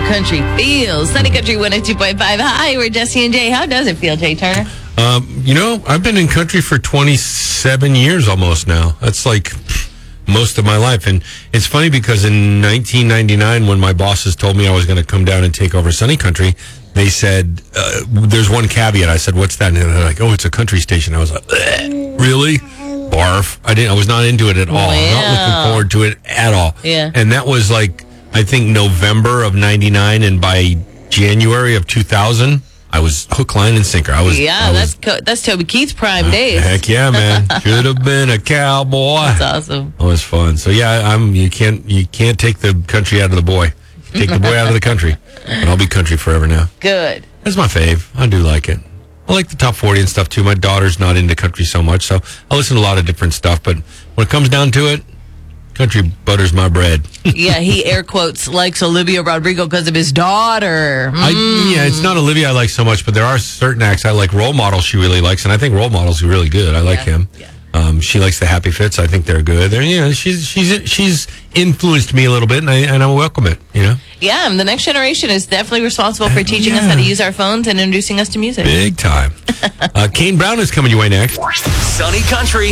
country feels. Sunny Country 102.5. Hi, we're Jesse and Jay. How does it feel, Jay Turner? I've been in country for 27 years almost now. That's like most of my life. And it's funny because in 1999, when my bosses told me I was going to come down and take over Sunny Country, they said, there's one caveat. I said, what's that? And they're like, oh, it's a country station. I was like, really? Barf. I was not into it at all. Wow. I'm not looking forward to it at all. Yeah. And that was like, I think November of 99, and by January of 2000, I was hook, line, and sinker. That's Toby Keith's prime days. Heck yeah, man! Should have been a cowboy. That's awesome. It was fun. So yeah, you can't take the country out of the boy. Take the boy out of the country, and I'll be country forever now. Good. That's my fave. I do like it. I like the top 40 and stuff too. My daughter's not into country so much, so I listen to a lot of different stuff. But when it comes down to it, country butters my bread. Yeah, he air quotes likes Olivia Rodrigo because of his daughter. It's not Olivia I like so much, but there are certain acts I like. Role Model she really likes, and I think Role Model's really good. I like him. Yeah. She likes the Happy Fits. I think they're good. She's influenced me a little bit, and I welcome it. Yeah, and the next generation is definitely responsible for teaching us how to use our phones and introducing us to music. Big time. Kane Brown is coming your way next. Sunny Country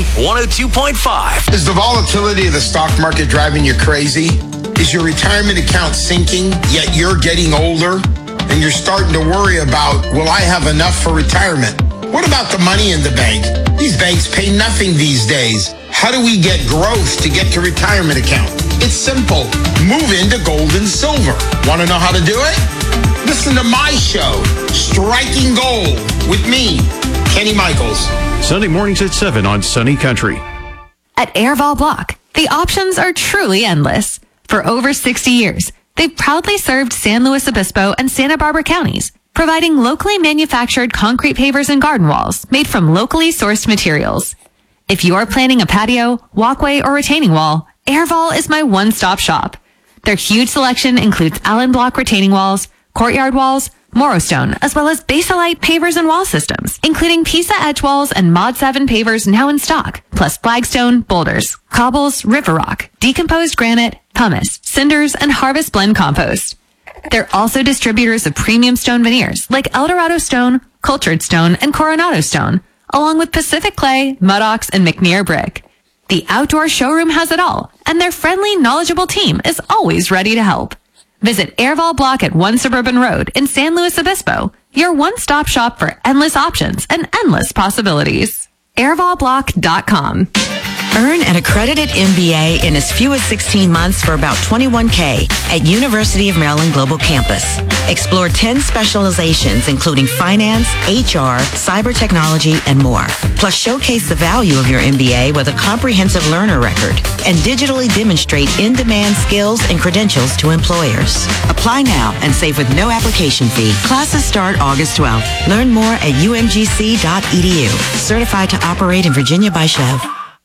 102.5. Is the volatility of the stock market driving you crazy? Is your retirement account sinking, yet you're getting older? And you're starting to worry about, will I have enough for retirement? What about the money in the bank? These banks pay nothing these days. How do we get growth to get to retirement account? It's simple. Move into gold and silver. Want to know how to do it? Listen to my show, Striking Gold, with me, Kenny Michaels. Sunday mornings at 7 on Sunny Country. At Airval Block, the options are truly endless. For over 60 years, they've proudly served San Luis Obispo and Santa Barbara counties, providing locally manufactured concrete pavers and garden walls made from locally sourced materials. If you are planning a patio, walkway, or retaining wall, Airval is my one-stop shop. Their huge selection includes Allen Block retaining walls, courtyard walls, Morrostone, as well as Basalite pavers and wall systems, including Pisa edge walls and Mod 7 pavers now in stock, plus flagstone, boulders, cobbles, river rock, decomposed granite, pumice, cinders, and harvest blend compost. They're also distributors of premium stone veneers like Eldorado Stone, Cultured Stone, and Coronado Stone, along with Pacific Clay, Mudox, and McNear Brick. The outdoor showroom has it all, and their friendly, knowledgeable team is always ready to help. Visit Airval Block at 1 Suburban Road in San Luis Obispo, your one-stop shop for endless options and endless possibilities. Airvalblock.com. Earn an accredited MBA in as few as 16 months for about $21K at University of Maryland Global Campus. Explore 10 specializations, including finance, HR, cyber technology, and more. Plus, showcase the value of your MBA with a comprehensive learner record and digitally demonstrate in-demand skills and credentials to employers. Apply now and save with no application fee. Classes start August 12th. Learn more at umgc.edu. Certified to operate in Virginia by Chev.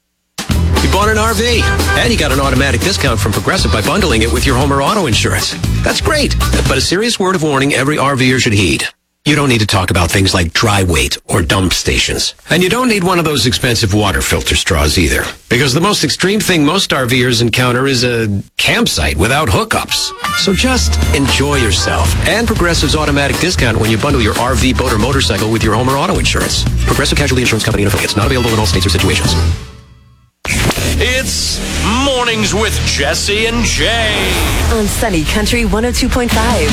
You bought an RV, and you got an automatic discount from Progressive by bundling it with your home or auto insurance. That's great, but a serious word of warning every RVer should heed. You don't need to talk about things like dry weight or dump stations. And you don't need one of those expensive water filter straws either. Because the most extreme thing most RVers encounter is a campsite without hookups. So just enjoy yourself. And Progressive's automatic discount when you bundle your RV, boat, or motorcycle with your home or auto insurance. Progressive Casualty Insurance Company and affiliates. Not available in all states or situations. It's Mornings with Jesse and Jay on Sunny Country 102.5.